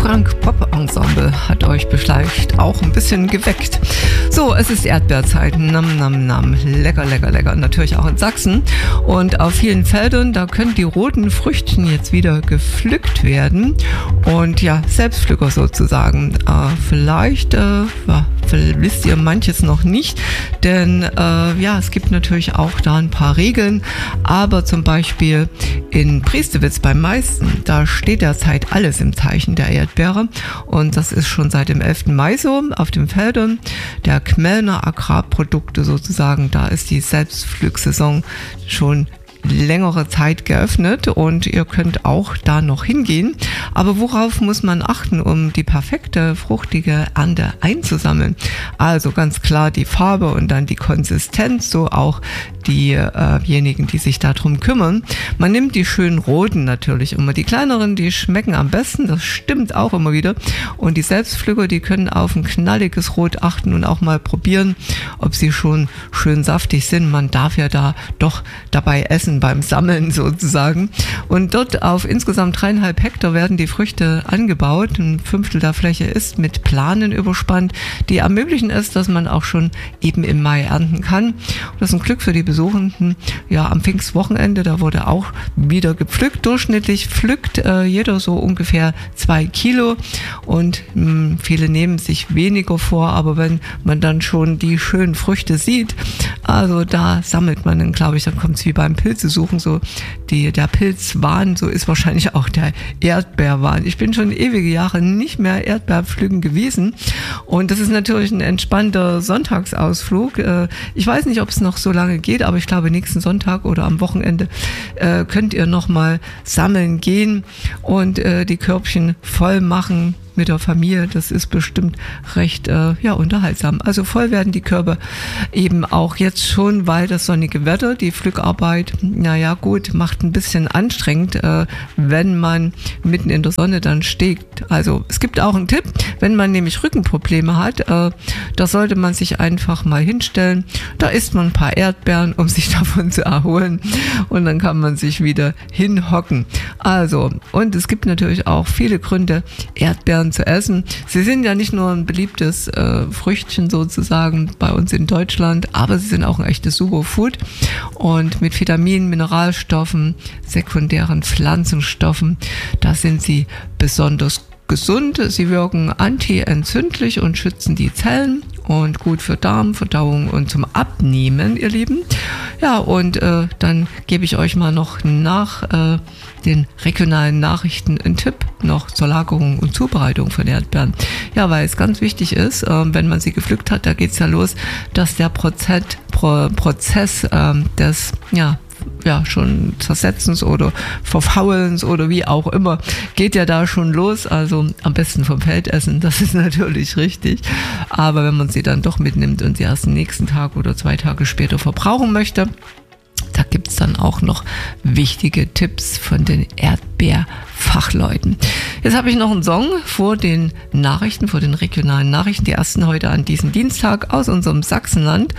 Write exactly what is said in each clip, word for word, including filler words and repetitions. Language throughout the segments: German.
Punk-Pop-Ensemble hat euch vielleicht auch ein bisschen geweckt. So, es ist Erdbeerzeit. Nam, nam, nam. Lecker, lecker, lecker. Natürlich auch in Sachsen. Und auf vielen Feldern, da können die roten Früchtchen jetzt wieder gepflückt werden. Und ja, Selbstpflücker sozusagen. Äh, vielleicht, äh, ja, wisst ihr manches noch nicht, denn äh, ja, es gibt natürlich auch da ein paar Regeln, aber zum Beispiel in Priestewitz beim Meisten, da steht derzeit alles im Zeichen der Erdbeere und das ist schon seit dem elften Mai so auf den Feldern der Kmelner Agrarprodukte sozusagen, da ist die Selbstpflücksaison schon längere Zeit geöffnet und ihr könnt auch da noch hingehen. Aber worauf muss man achten, um die perfekte, fruchtige Ernte einzusammeln? Also ganz klar die Farbe und dann die Konsistenz, so auch diejenigen, die sich darum kümmern. Man nimmt die schönen roten natürlich immer. Die kleineren, die schmecken am besten, das stimmt auch immer wieder. Und die Selbstpflücker, die können auf ein knalliges Rot achten und auch mal probieren, ob sie schon schön saftig sind. Man darf ja da doch dabei essen beim Sammeln sozusagen. Und dort auf insgesamt dreieinhalb Hektar werden die Früchte angebaut. Ein Fünftel der Fläche ist mit Planen überspannt, die ermöglichen es, dass man auch schon eben im Mai ernten kann. Und das ist ein Glück für die Besuchenden. Ja, am Pfingstwochenende, da wurde auch wieder gepflückt. Durchschnittlich pflückt äh, jeder so ungefähr zwei Kilo und mh, viele nehmen sich weniger vor, aber wenn man dann schon die schönen Früchte sieht, also da sammelt man dann, glaube ich, dann kommt es wie beim Pilze suchen, so die, der Pilzwahn, so ist wahrscheinlich auch der Erdbeerwahn. Ich bin schon ewige Jahre nicht mehr Erdbeerpflücken gewesen und das ist natürlich ein entspannter Sonntagsausflug. Äh, ich weiß nicht, ob es noch so lange geht, aber ich glaube, nächsten Sonntag oder am Wochenende äh, könnt ihr nochmal sammeln gehen und äh, die Körbchen voll machen mit der Familie. Das ist bestimmt recht äh, ja, unterhaltsam. Also voll werden die Körbe eben auch jetzt schon, weil das sonnige Wetter, die Pflückarbeit, naja gut, macht ein bisschen anstrengend, äh, wenn man mitten in der Sonne dann steht. Also es gibt auch einen Tipp, wenn man nämlich Rückenprobleme hat, äh, da sollte man sich einfach mal hinstellen. Da isst man ein paar Erdbeeren, um sich davon zu erholen und dann kann man sich wieder hinhocken. Also, und es gibt natürlich auch viele Gründe, Erdbeeren zu essen. Sie sind ja nicht nur ein beliebtes äh, Früchtchen sozusagen bei uns in Deutschland, aber sie sind auch ein echtes Superfood und mit Vitaminen, Mineralstoffen, sekundären Pflanzenstoffen, da sind sie besonders gesund. Sie wirken antientzündlich und schützen die Zellen und gut für Darm, Verdauung und zum Abnehmen, ihr Lieben. Ja, und äh, dann gebe ich euch mal noch nach äh, den regionalen Nachrichten einen Tipp noch zur Lagerung und Zubereitung von Erdbeeren. Ja, weil es ganz wichtig ist, äh, wenn man sie gepflückt hat, da geht's ja los, dass der Prozess, Pro, Prozess äh, des, ja, ja, schon Zersetzens oder Verfaulens oder wie auch immer, geht ja da schon los. Also am besten vom Feld essen, das ist natürlich richtig. Aber wenn man sie dann doch mitnimmt und sie erst den nächsten Tag oder zwei Tage später verbrauchen möchte, da gibt's dann auch noch wichtige Tipps von den Erdbeerfachleuten. Jetzt habe ich noch einen Song vor den Nachrichten, vor den regionalen Nachrichten, die ersten heute an diesem Dienstag aus unserem Sachsenland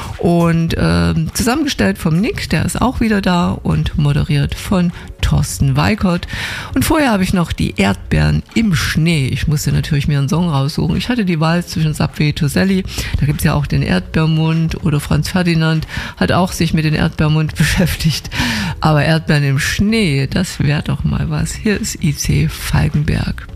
und äh, zusammengestellt vom Nick, der ist auch wieder da und moderiert von Thorsten Weikert. Und vorher habe ich noch die Erdbeeren im Schnee. Ich musste natürlich mir einen Song raussuchen. Ich hatte die Wahl zwischen Subway Toselli, da gibt es ja auch den Erdbeermund, oder Franz Ferdinand hat auch sich mit dem Erdbeermund beschäftigt. Aber Erdbeeren im Schnee, das wäre doch mal was. Hier ist I C Falkenberg.